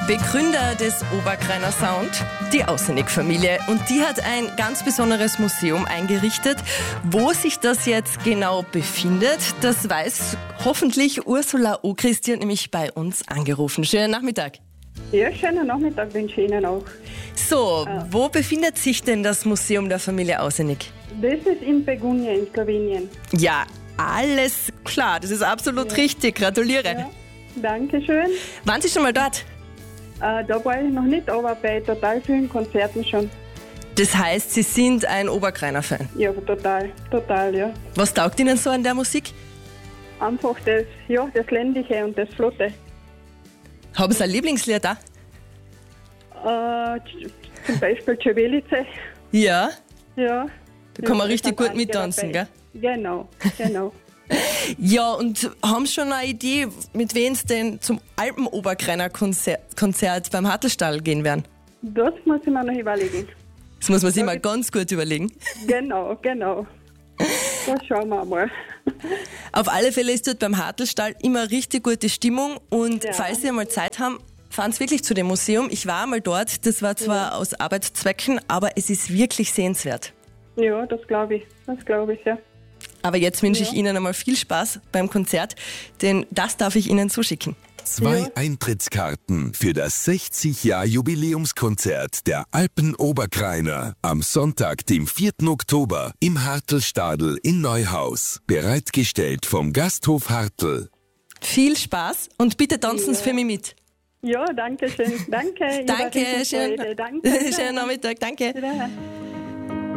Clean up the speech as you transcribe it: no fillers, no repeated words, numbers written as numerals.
Begründer des Oberkreiner Sound, die Außenig-Familie. Und die hat ein ganz besonderes Museum eingerichtet. Wo sich das jetzt genau befindet, das weiß hoffentlich Ursula Ochrist, die hat nämlich bei uns angerufen. Schönen Nachmittag. Ja, schönen Nachmittag wünsche ich Ihnen auch. So, wo befindet sich denn das Museum der Familie Außenig? Das ist in Begunje in Slowenien. Ja, alles klar, das ist absolut richtig. Gratuliere. Ja, danke schön. Waren Sie schon mal dort? Da war ich noch nicht, aber bei total vielen Konzerten schon. Das heißt, Sie sind ein Oberkreiner-Fan. Ja, total, ja. Was taugt Ihnen so an der Musik? Einfach das Ländliche und das Flotte. Haben Sie ein Lieblingslied da? Zum Beispiel Čevelice. Ja, Ja. da kann man Ja, richtig sind gut einige mittanzen, dabei. gell? Genau. Ja, und haben Sie schon eine Idee, mit wem Sie denn zum Alpen-Oberkreiner-Konzert beim Hartelstall gehen werden? Das muss ich mir noch überlegen. Das muss man sich mal ganz gut überlegen. Genau. Das schauen wir mal. Auf alle Fälle ist dort beim Hartelstall immer richtig gute Stimmung und Ja. falls Sie einmal Zeit haben, fahren Sie wirklich zu dem Museum. Ich war einmal dort, das war zwar aus Arbeitszwecken, aber es ist wirklich sehenswert. Ja, das glaube ich, ja. Aber jetzt wünsche ich Ihnen einmal viel Spaß beim Konzert, denn das darf ich Ihnen zuschicken. 2 Eintrittskarten für das 60-Jahr-Jubiläumskonzert der Alpen-Oberkreiner am Sonntag, dem 4. Oktober im Hartelstadl in Neuhaus. Bereitgestellt vom Gasthof Hartl. Viel Spaß und bitte tanzen Sie für mich mit. Ja, danke schön. Danke. Danke, Ihre Riesenfreude. Danke. schönen Nachmittag, danke. Wiederhören.